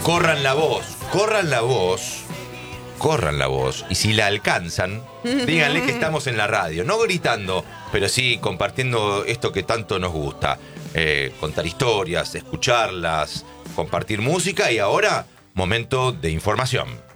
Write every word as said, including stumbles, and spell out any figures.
corran la voz, corran la voz, corran la voz. Y si la alcanzan, díganle que estamos en la radio. No gritando, pero sí compartiendo esto que tanto nos gusta. Eh, contar historias, escucharlas, compartir música y ahora, momento de información.